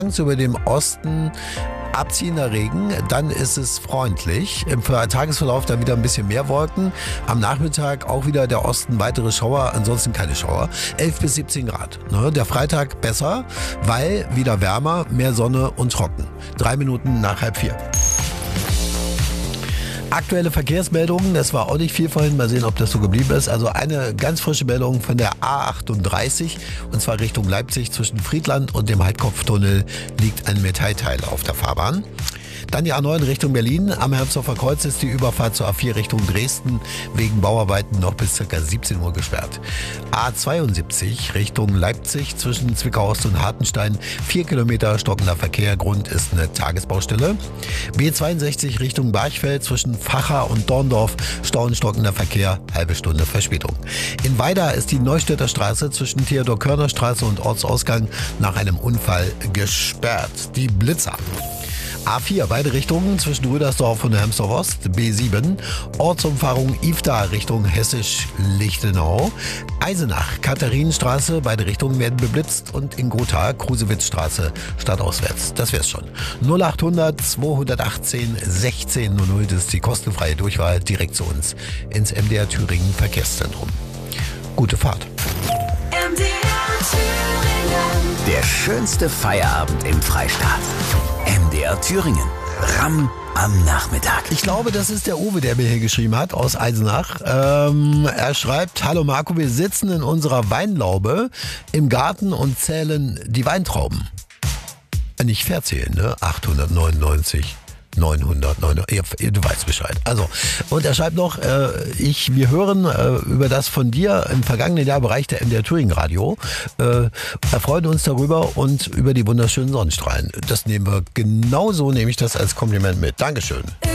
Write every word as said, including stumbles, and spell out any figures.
Über dem Osten abziehender Regen, dann ist es freundlich. Im Tagesverlauf dann wieder ein bisschen mehr Wolken. Am Nachmittag auch wieder der Osten weitere Schauer, ansonsten keine Schauer. elf bis siebzehn Grad. Der Freitag besser, weil wieder wärmer, mehr Sonne und trocken. Drei Minuten nach halb vier. Aktuelle Verkehrsmeldungen, das war auch nicht viel vorhin, mal sehen, ob das so geblieben ist. Also eine ganz frische Meldung von der A achtunddreißig und zwar Richtung Leipzig zwischen Friedland und dem Heidkopftunnel liegt ein Metallteil auf der Fahrbahn. Dann die A neun Richtung Berlin. Am Hermsdorfer Kreuz ist die Überfahrt zur A vier Richtung Dresden wegen Bauarbeiten noch bis ca. siebzehn Uhr gesperrt. A zweiundsiebzig Richtung Leipzig zwischen Zwickau Ost und Hartenstein. Vier Kilometer stockender Verkehr. Grund ist eine Tagesbaustelle. B zweiundsechzig Richtung Barchfeld zwischen Vacha und Dorndorf. Stau stockender Verkehr. Halbe Stunde Verspätung. In Weida ist die Neustädter Straße zwischen Theodor-Körner-Straße und Ortsausgang nach einem Unfall gesperrt. Die Blitzer. A vier, beide Richtungen zwischen Rüdersdorf und Hermsdorf Ost, B sieben, Ortsumfahrung Ifda Richtung Hessisch-Lichtenau, Eisenach, Katharinenstraße, beide Richtungen werden beblitzt und in Gotha, Krusewitzstraße, stadtauswärts. Das wär's schon. null achthundert zweihundertachtzehn sechzehn null null, das ist die kostenfreie Durchwahl direkt zu uns ins M D R Thüringen Verkehrszentrum. Gute Fahrt. M D R Thüringen. Der schönste Feierabend im Freistaat. M D R Thüringen. Ramm am Nachmittag. Ich glaube, das ist der Uwe, der mir hier geschrieben hat, aus Eisenach. Ähm, er schreibt, hallo Marco, wir sitzen in unserer Weinlaube im Garten und zählen die Weintrauben. Nicht verzählen, ne? achthundertneunundneunzig. neunhundertneun, du weißt Bescheid. Also, und er schreibt noch, äh, ich, wir hören äh, über das von dir im vergangenen Jahr Bereich der M D R Thüringen Radio, äh, erfreuen uns darüber und über die wunderschönen Sonnenstrahlen. Das nehmen wir genauso, nehme ich das als Kompliment mit. Dankeschön.